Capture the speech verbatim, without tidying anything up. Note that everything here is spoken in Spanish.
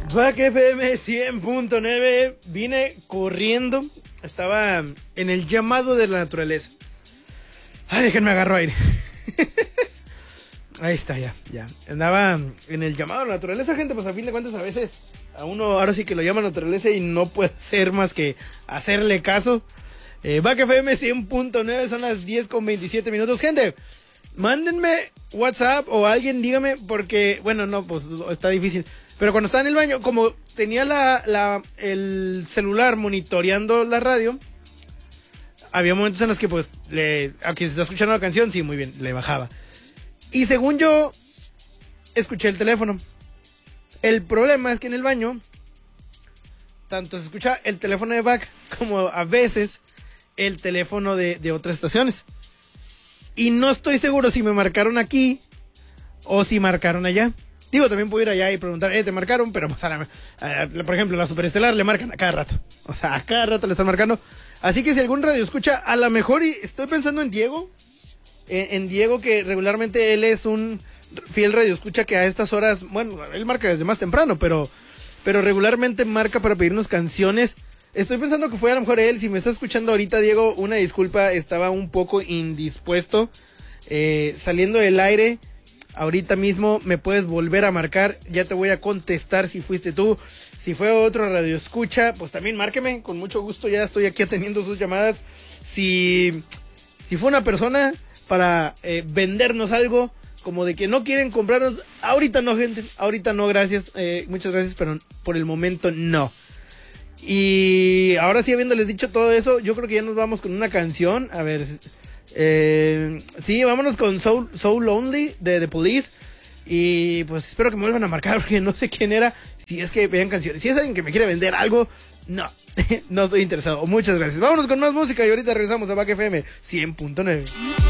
Back F M cien punto nueve, vine corriendo, estaba en el llamado de la naturaleza. Ay, déjenme agarro aire. Ahí está, ya, ya. Andaba en el llamado de la naturaleza, gente, pues a fin de cuentas a veces a uno ahora sí que lo llama naturaleza y no puede hacer más que hacerle caso. Eh, Back F M cien punto nueve, son las diez con veintisiete minutos. Gente, mándenme WhatsApp o alguien dígame, porque, bueno, no, pues está difícil. Pero cuando estaba en el baño, como tenía la, la, el celular monitoreando la radio, había momentos en los que, pues, le, a quien se está escuchando la canción, sí, muy bien, le bajaba. Y según yo, escuché el teléfono. El problema es que en el baño, tanto se escucha el teléfono de Back como a veces el teléfono de, de otras estaciones. Y no estoy seguro si me marcaron aquí o si marcaron allá. Digo, también puedo ir allá y preguntar, eh, te marcaron, pero pues a la, a, por ejemplo, la Superestelar le marcan a cada rato. O sea, a cada rato le están marcando. Así que si algún radio escucha, a lo mejor, y estoy pensando en Diego, en, en Diego, que regularmente él es un fiel radio escucha que a estas horas, bueno, él marca desde más temprano, pero, pero regularmente marca para pedirnos canciones. Estoy pensando que fue a lo mejor él. Si me está escuchando ahorita, Diego, una disculpa, estaba un poco indispuesto, eh, saliendo del aire. Ahorita mismo me puedes volver a marcar, ya te voy a contestar si fuiste tú. Si fue otro radio escucha, pues también márqueme, con mucho gusto, ya estoy aquí atendiendo sus llamadas. Si, si fue una persona para eh, vendernos algo, como de que no quieren comprarnos, ahorita no, gente, ahorita no, gracias, eh, muchas gracias, pero por el momento no. Y ahora sí, habiéndoles dicho todo eso, yo creo que ya nos vamos con una canción. A ver, eh, sí, vámonos con So, So Lonely de The Police. Y pues espero que me vuelvan a marcar, porque no sé quién era. Si es que vean canciones, si es alguien que me quiere vender algo, no, no estoy interesado. Muchas gracias. Vámonos con más música y ahorita regresamos a Back F M cien punto nueve.